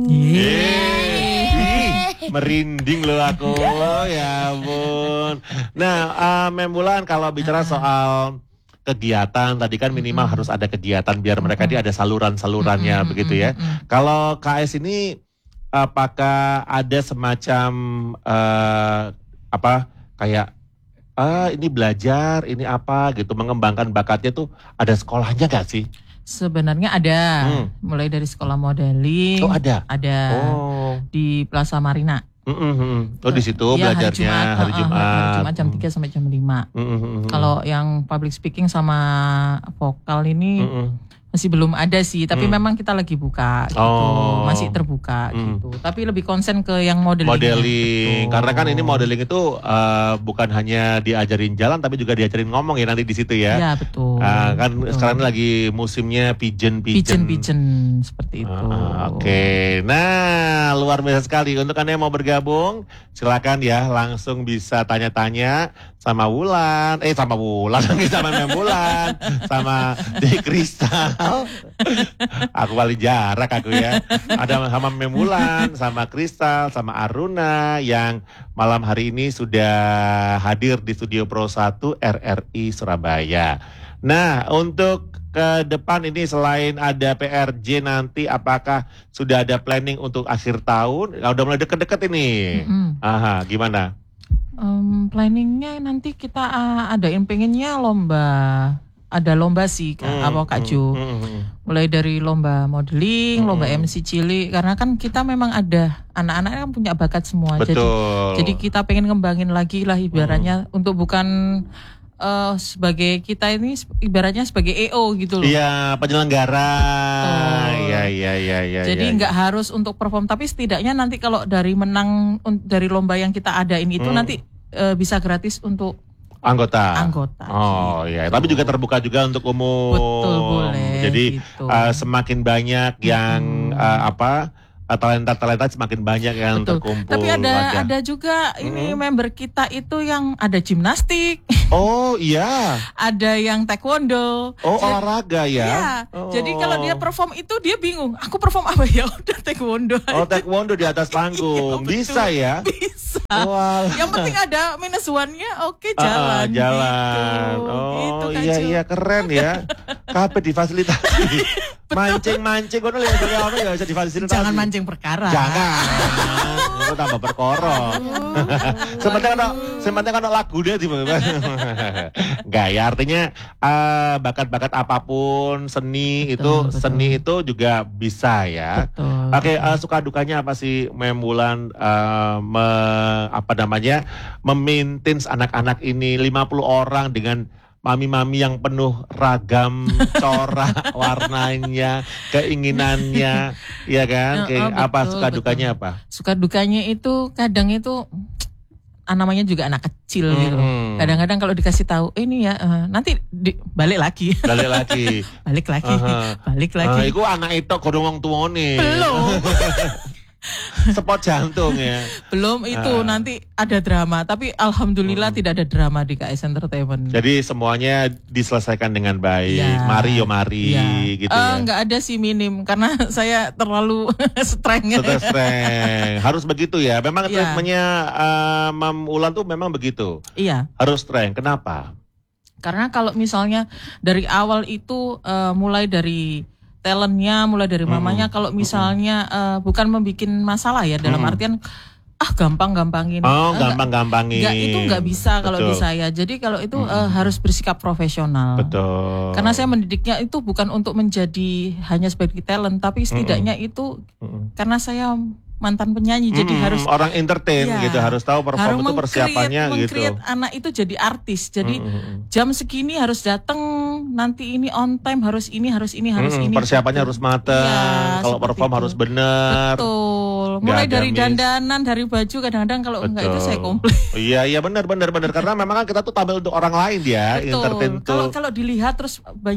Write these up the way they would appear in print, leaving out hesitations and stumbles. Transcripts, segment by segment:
Merinding loh aku, ya ampun. Nah, Memulan kalau bicara soal kegiatan, tadi kan minimal harus ada kegiatan biar mereka ini ada saluran-salurannya begitu ya. Kalau KS ini apakah ada semacam kayak ini belajar, ini apa gitu, mengembangkan bakatnya tuh ada sekolahnya gak sih? Sebenarnya ada, mulai dari sekolah modeling. Oh ada? Di Plaza Marina. Oh di situ ya, belajarnya hari Jumat. Hari Jumat jam 3 sampai jam 5. Kalau yang public speaking sama vokal ini masih belum ada sih, tapi memang kita lagi buka gitu, masih terbuka gitu. Tapi lebih konsen ke yang modeling. Modeling, gitu. Karena kan ini modeling itu bukan hanya diajarin jalan, tapi juga diajarin ngomong ya nanti di situ ya. Iya betul. Kan betul. sekarang lagi musimnya pigeon seperti itu. Oke. Nah luar biasa sekali. Untuk Anda yang mau bergabung, silakan ya langsung bisa tanya-tanya sama Wulan, sama Memulan, sama Dek Kristal. Aku paling jarak aku ya. Ada sama Memulan, sama Kristal, sama Aruna yang malam hari ini sudah hadir di Studio Pro 1 RRI Surabaya. Nah, untuk ke depan ini selain ada PRJ nanti apakah sudah ada planning untuk akhir tahun? Udah mulai deket-deket ini. Gimana? Planningnya nanti kita adain pengennya lomba. Ada lomba sih Kak Jo. Mulai dari lomba modeling, lomba MC cilik. Karena kan kita memang ada anak-anak yang punya bakat semua. Betul. Jadi kita pengen ngembangin lagi lah ibaratnya untuk bukan sebagai kita ini ibaratnya sebagai EO gitu loh. Iya, penyelenggara. Iya. Jadi nggak harus untuk perform, tapi setidaknya nanti kalau dari menang dari lomba yang kita adain itu nanti bisa gratis untuk anggota. Oh iya, tapi juga terbuka juga untuk umum. Betul, boleh. Jadi gitu. Semakin banyak yang talenta semakin banyak yang terkumpul. Tapi ada juga ini member kita itu yang ada gimnastik. Oh iya. Ada yang taekwondo. Oh olahraga ya. Iya. Jadi kalau dia perform itu dia bingung. Aku perform apa ya? Udah taekwondo. Oh taekwondo di atas panggung. Bisa ya? Bisa. Wow. Yang penting ada minus one-nya. Oke jalan. Jalan. Gitu. Iya keren ya. Kabeh difasilitasi. Mancing-mancing kono lihat ya bisa difasilitasi. Jangan mancing perkara. Jangan. Itu tambah perkara. Sementara kan lagu dia tiba-tiba. Enggak ya, artinya bakat-bakat apapun seni itu juga bisa ya. Betul. Oke, suka dukanya apa sih Memulan memaintain anak-anak ini 50 orang dengan mami-mami yang penuh ragam corak warnanya, keinginannya, ya kan? Suka dukanya apa? Suka dukanya itu kadang itu namanya juga anak kecil gitu. Kadang-kadang kalau dikasih tahu ini ya nanti balik lagi. Balik lagi. Iku anak itu kodong wong tuane. Belum. Spot jantung ya. Belum itu nanti ada drama, tapi alhamdulillah tidak ada drama di KS Entertainment. Jadi semuanya diselesaikan dengan baik. Ya. Mari gitu ya. Enggak ada sih minim karena saya terlalu streng. Harus begitu ya. Memang treatmentnya Memulan tuh memang begitu. Iya. Harus streng. Kenapa? Karena kalau misalnya dari awal itu mulai dari talentnya, mulai dari mamanya, kalau misalnya bukan membuat masalah ya, dalam artian gampang-gampangin. Gampang-gampangin. Itu nggak bisa kalau di saya. Jadi kalau itu harus bersikap profesional. Betul. Karena saya mendidiknya itu bukan untuk menjadi hanya sebagai talent, tapi setidaknya itu karena saya mantan penyanyi, jadi harus orang entertain gitu, harus tahu perform itu persiapannya gitu. Meng-create anak itu jadi artis. Jadi jam segini harus datang, nanti ini on time, harus ini. Persiapannya harus matang, kalau perform harus benar. Betul. Mulai dari dandanan, dari baju, kadang-kadang kalau enggak itu saya komplain. Iya benar karena memang kan kita tuh tampil untuk orang lain ya, entertain tuh. Kalau dilihat terus banyak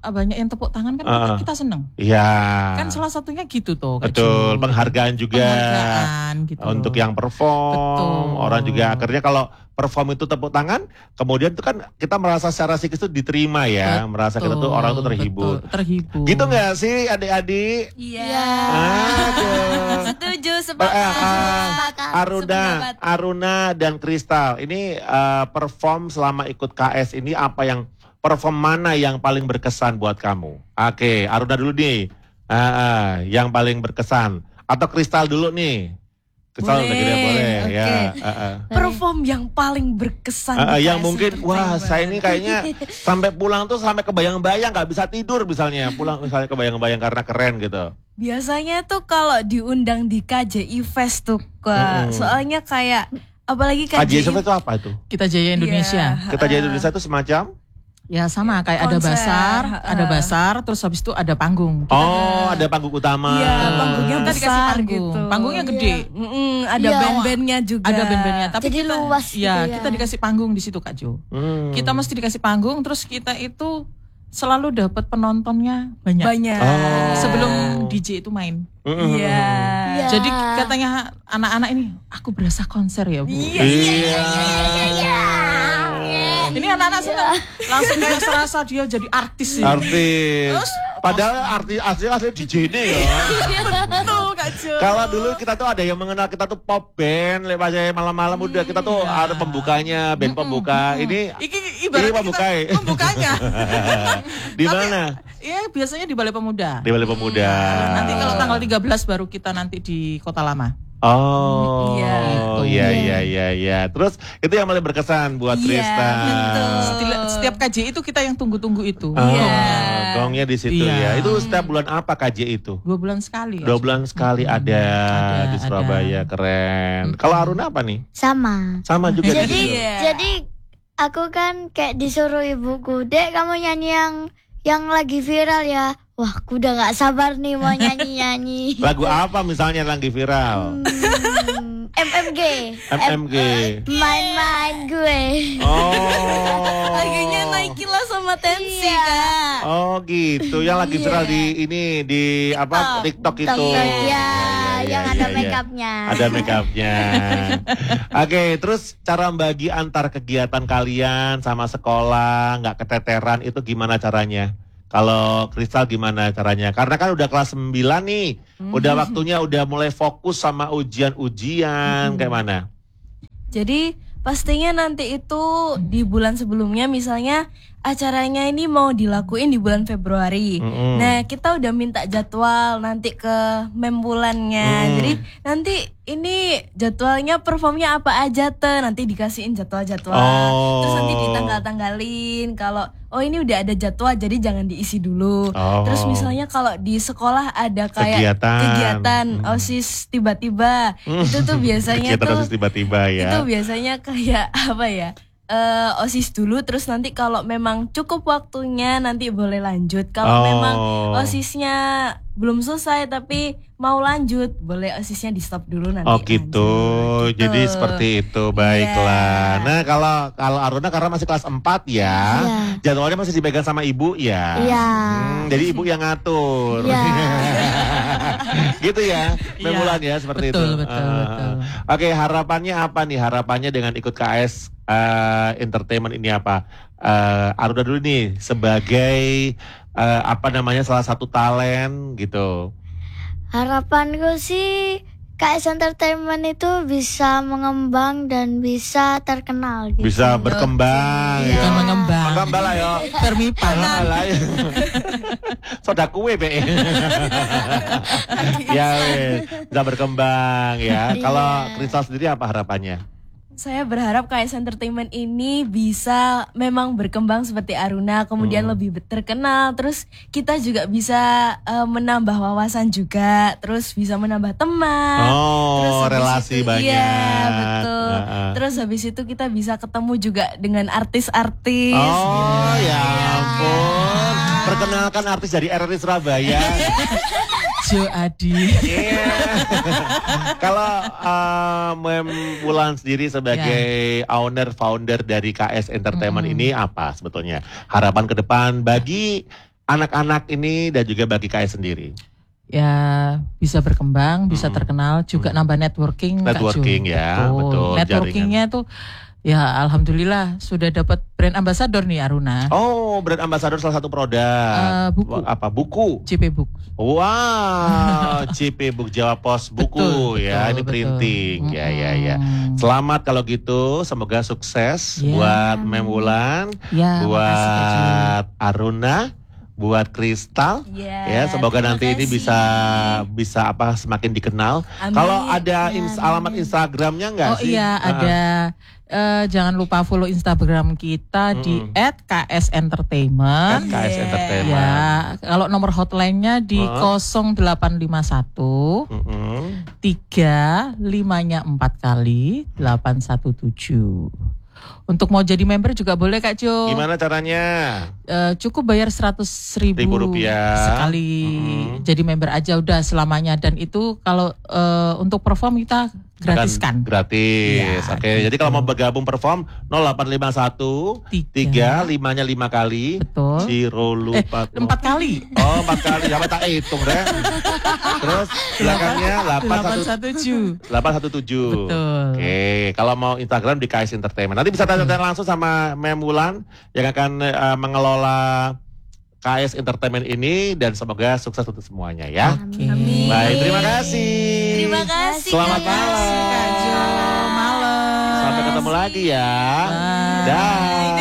banyak yang tepuk tangan kan kita seneng. Iya. Kan salah satunya gitu tuh. Betul, penghargaan juga gitu untuk yang perform. Betul. Orang juga akhirnya kalau perform itu tepuk tangan, kemudian itu kan kita merasa secara psikis itu diterima ya, merasa kita tuh orang tuh terhibur. Betul, terhibur. Gitu nggak sih adik-adik? Iya. Setuju, sepakat. Aruna dan Kristal, ini perform selama ikut KS ini perform mana yang paling berkesan buat kamu? Oke, Aruna dulu nih, yang paling berkesan. Atau Kristal dulu nih? Kristal boleh. Okay. Ya. Perform yang paling berkesan. Yang mungkin, wah saya ini kayaknya sampai pulang tuh sampai kebayang-bayang, nggak bisa tidur misalnya. Pulang misalnya kebayang-bayang karena keren gitu. Biasanya tuh kalau diundang di KJI Fest tuh, soalnya kayak apalagi KJI Fest itu apa itu? Kita Jaya Indonesia. Kita Jaya Indonesia itu semacam? Ya sama kayak konser. ada basar, terus habis itu ada panggung. Ada panggung utama. Iya, panggungnya Kita dikasih besar panggung. gitu. Panggungnya gede. Ada band-bandnya juga. Ada band-bandnya. Tapi jadi luas gitu ya. kita dikasih panggung di situ Kak Jo. Kita mesti dikasih panggung, terus kita itu selalu dapat penontonnya banyak. Sebelum DJ itu main. Iya. Jadi katanya anak-anak ini, aku berasa konser ya Bu. Iya. Ini anak-anak senang. Langsung kayak serasa dia jadi artis sih. Artis. Padahal artis asli DJ ini ya. Betul Kak Jo. Kalau dulu kita tuh ada yang mengenal kita tuh pop band, lepas malam-malam udah kita tuh ada pembukanya, band pembuka. Ini ibarat pembukanya. Di mana? Ya biasanya di Balai Pemuda. Di Balai Pemuda. Nanti kalau tanggal 13 baru kita nanti di Kota Lama. Iya. Terus itu yang paling berkesan buat Tristan. Setiap KJ itu kita yang tunggu-tunggu itu. Gongnya di situ ya. Itu setiap bulan apa KJ itu? 2 bulan sekali. 2 bulan sekali ada di Surabaya, keren. Kalau Aruna apa nih? Sama juga. Jadi aku kan kayak disuruh ibuku, Dek kamu nyanyi yang lagi viral ya. Wah, aku udah gak sabar nih mau nyanyi-nyanyi. Lagu apa misalnya lagi viral? MMG. Main-main gue. Lagunya naikin lah sama Tensi Kak. Oh gitu, yang lagi viral di TikTok itu. Yang ada make-upnya. Ada make-upnya. Oke, terus cara bagi antar kegiatan kalian sama sekolah, nggak keteteran itu gimana caranya? Kalau Kristal gimana caranya? Karena kan udah kelas 9 nih, udah waktunya udah mulai fokus sama ujian-ujian, kayak mana? Jadi pastinya nanti itu di bulan sebelumnya, misalnya acaranya ini mau dilakuin di bulan Februari. Nah, kita udah minta jadwal nanti ke membulannya. Jadi nanti ini jadwalnya performnya apa aja nanti dikasihin jadwal-jadwal. Terus nanti ditanggal-tanggalin kalau ini udah ada jadwal jadi jangan diisi dulu. Terus misalnya kalau di sekolah ada kayak kegiatan OSIS tiba-tiba. Itu tuh biasanya kegiatan OSIS tiba-tiba ya. Itu biasanya kayak apa ya? OSIS dulu, terus nanti kalau memang cukup waktunya nanti boleh lanjut. Kalau memang OSISnya belum selesai tapi mau lanjut, boleh OSISnya di stop dulu nanti. Gitu. Jadi seperti itu, baiklah. Nah kalau Aruna karena masih kelas 4 ya, jadwalnya masih dipegang sama ibu ya. Jadi ibu yang ngatur. Gitu ya, membulan ya seperti itu. Betul. Oke, harapannya apa nih? Harapannya dengan ikut KS Entertainment ini apa? Aruna dulu nih sebagai salah satu talent gitu. Harapanku sih KS Entertainment itu bisa mengembang dan bisa terkenal gitu. Bisa berkembang ya. Bukan mengembang. Mengembang lah ya. Permipan. Soda kue be. Ya, bisa berkembang ya. Kalau Kristal sendiri apa harapannya? Saya berharap KS Entertainment ini bisa memang berkembang seperti Aruna, kemudian lebih terkenal, terus kita juga bisa menambah wawasan juga, terus bisa menambah teman. Terus relasi banyak. Iya, betul. Terus habis itu kita bisa ketemu juga dengan artis-artis. Ya ampun. Perkenalkan artis dari RRI Surabaya. Jo Adi. Kalau Wulan sendiri sebagai founder dari KS Entertainment ini apa sebetulnya harapan ke depan bagi anak-anak ini dan juga bagi KS sendiri? Ya bisa berkembang, bisa terkenal, juga nambah networking. Networking Kak Ju. ya, betul. Networkingnya tuh ya alhamdulillah sudah dapat brand ambassador nih Aruna. Oh, brand ambassador salah satu produk. Buku. Apa? Buku. CP Book. Wow, CP Book Jawa Pos buku ya, ini betul. printing. Ya. Selamat kalau gitu, semoga sukses buat Mem Wulan, Ya, makasih, Kak Ju. buat Aruna, buat Kristal. Ya, semoga terima nanti ini kasih. bisa apa semakin dikenal. Amin. Kalau ada Ya, alamat Instagramnya enggak Oh sih? iya ada. Jangan lupa follow Instagram kita di @KS_Entertainment. KS Entertainment. Ya, kalau nomor hotline-nya di 0851 3 5-nya 4 kali 817. Untuk mau jadi member juga boleh Kak Jo. Gimana caranya? Cukup bayar 100.000 Rupiah. sekali jadi member aja udah selamanya, dan itu kalau untuk perform kita gratiskan. Gratis. Ya, Oke, jadi kalau mau bergabung perform 0851 3 5-nya 5 kali. Betul. Ciro lupa. 4 kali. Oh, 4 kali. Siapa tak hitung deh. Terus belakangnya 817. 817. Betul. Oke, kalau mau Instagram di KS Entertainment. Nanti bisa tanya-tanya langsung sama Mem Wulan yang akan mengelola KS Entertainment ini, dan semoga sukses untuk semuanya ya. Amin. Baik, terima kasih. Terima kasih. Selamat Kak malam. Jo. Malam. Sampai ketemu lagi ya. Bye. Dah.